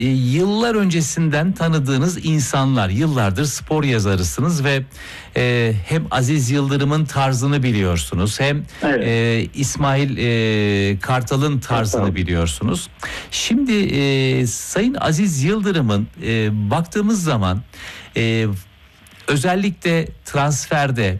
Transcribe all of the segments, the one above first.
yıllar öncesinden tanıdığınız insanlar, yıllardır spor yazarısınız ve hem Aziz Yıldırım'ın tarzını biliyorsunuz, hem Evet. İsmail Kartal'ın tarzını biliyorsunuz. Şimdi Sayın Aziz Yıldırım'ın baktığımız zaman özellikle transferde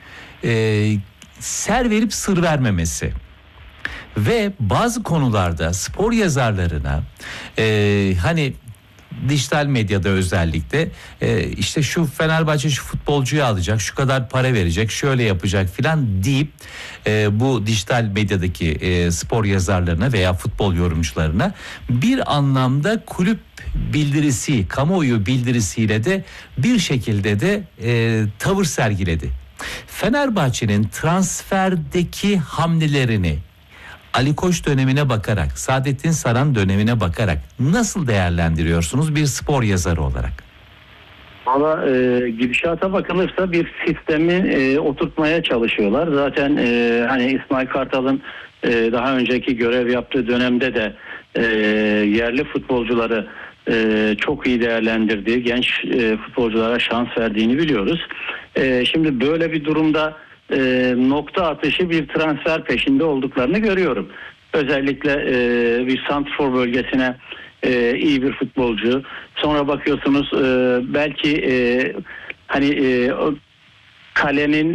ser verip sır vermemesi ve bazı konularda spor yazarlarına hani dijital medyada özellikle işte şu Fenerbahçe şu futbolcuyu alacak, şu kadar para verecek, şöyle yapacak filan deyip bu dijital medyadaki spor yazarlarına veya futbol yorumcularına bir anlamda kulüp bildirisi, kamuoyu bildirisiyle de bir şekilde de tavır sergiledi. Fenerbahçe'nin transferdeki hamlelerini Ali Koç dönemine bakarak, Saadettin Saran dönemine bakarak nasıl değerlendiriyorsunuz bir spor yazarı olarak? Valla gidişata bakılırsa bir sistemi oturtmaya çalışıyorlar. Zaten hani İsmail Kartal'ın daha önceki görev yaptığı dönemde de yerli futbolcuları çok iyi değerlendirdiği, genç futbolculara şans verdiğini biliyoruz. Şimdi böyle bir durumda nokta atışı bir transfer peşinde olduklarını görüyorum. Özellikle bir santrfor bölgesine iyi bir futbolcu. Sonra bakıyorsunuz belki hani kalenin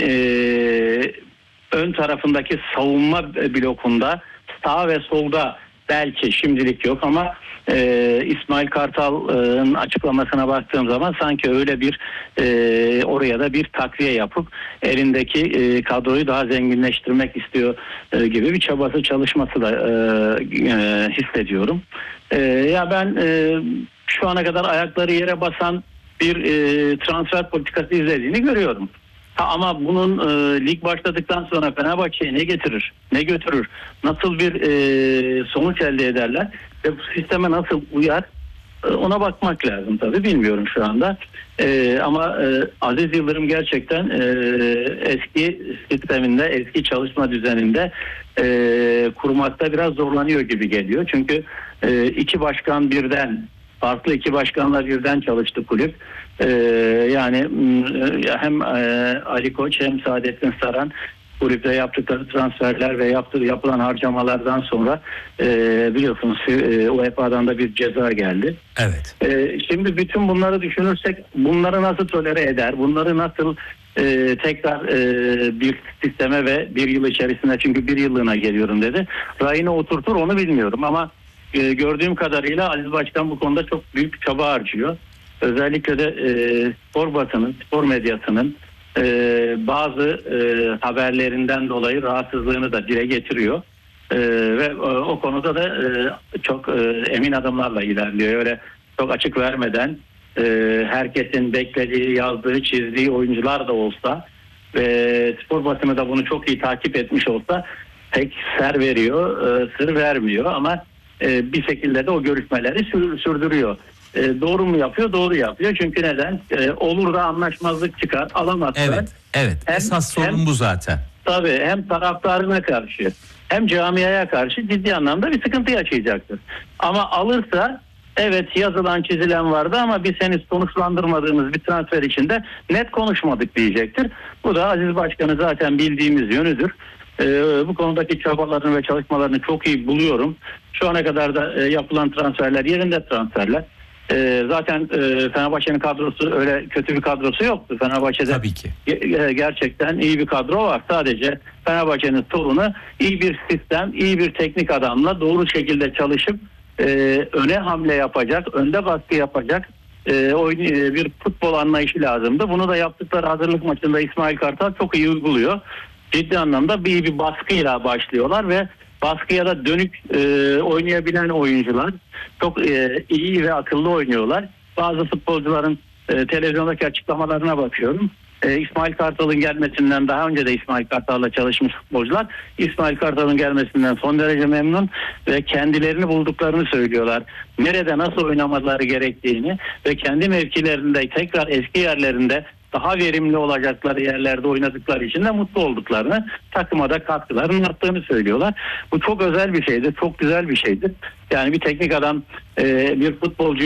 ön tarafındaki savunma blokunda sağ ve solda belki şimdilik yok ama İsmail Kartal'ın açıklamasına baktığım zaman sanki öyle bir oraya da bir takviye yapıp elindeki kadroyu daha zenginleştirmek istiyor gibi bir çabası, çalışması da hissediyorum. Ya ben şu ana kadar ayakları yere basan bir transfer politikası izlediğini görüyorum. Ama bunun lig başladıktan sonra Fenerbahçe'ye ne getirir, ne götürür, nasıl bir sonuç elde ederler ve bu sisteme nasıl uyar, ona bakmak lazım tabii, bilmiyorum şu anda. Ama Aziz Yıldırım gerçekten eski sisteminde, eski çalışma düzeninde kurmakta biraz zorlanıyor gibi geliyor. Çünkü iki başkan birden, farklı iki başkanla birden çalıştı kulüp. Yani hem Ali Koç hem Saadettin Saran kulüpte yaptıkları transferler ve yapılan harcamalardan sonra biliyorsunuz UEFA'dan da bir ceza geldi. Evet. Şimdi bütün bunları düşünürsek bunları nasıl tolere eder? Bunları nasıl tekrar bir sisteme ve bir yıl içerisinde, çünkü bir yıllığına geliyorum dedi, rayına oturtur, onu bilmiyorum ama gördüğüm kadarıyla Aziz Başkan bu konuda çok büyük çaba harcıyor. Özellikle de spor basının, spor medyasının bazı haberlerinden dolayı rahatsızlığını da dile getiriyor. Ve o konuda da çok emin adımlarla ilerliyor. Öyle çok açık vermeden herkesin beklediği, yazdığı, çizdiği oyuncular da olsa ve spor basını da bunu çok iyi takip etmiş olsa pek ser veriyor, sır vermiyor ama bir şekilde de o görüşmeleri sürdürüyor. Doğru mu yapıyor? Doğru yapıyor. Çünkü neden? Olur da anlaşmazlık çıkar, alamazlar. Evet. Esas sorun bu zaten. Tabii hem taraftarına karşı hem camiaya karşı ciddi anlamda bir sıkıntı yaşayacaktır. Ama alırsa evet, yazılan çizilen vardı ama biz henüz sonuçlandırmadığımız bir transfer içinde net konuşmadık diyecektir. Bu da Aziz Başkan'ı zaten bildiğimiz yönüdür. Bu konudaki çabalarını ve çalışmalarını çok iyi buluyorum. Şu ana kadar da yapılan transferler yerinde transferler. Zaten Fenerbahçe'nin kadrosu öyle kötü bir kadrosu yoktu. Fenerbahçe'de tabii ki gerçekten iyi bir kadro var. Sadece Fenerbahçe'nin sorunu iyi bir sistem, iyi bir teknik adamla doğru şekilde çalışıp öne hamle yapacak, önde baskı yapacak bir futbol anlayışı lazımdı. Bunu da yaptıkları hazırlık maçında İsmail Kartal çok iyi uyguluyor. Ciddi anlamda bir baskıyla başlıyorlar ve baskıya da dönük oynayabilen oyuncular çok iyi ve akıllı oynuyorlar. Bazı futbolcuların televizyondaki açıklamalarına bakıyorum. İsmail Kartal'ın gelmesinden, daha önce de İsmail Kartal'la çalışmış futbolcular İsmail Kartal'ın gelmesinden son derece memnun ve kendilerini bulduklarını söylüyorlar. Nerede nasıl oynamaları gerektiğini ve kendi mevkilerinde tekrar eski yerlerinde daha verimli olacakları yerlerde oynadıkları için de mutlu olduklarını, takıma da katkılarının arttığını söylüyorlar. Bu çok özel bir şeydir, çok güzel bir şeydir. Yani bir teknik adam bir futbolcu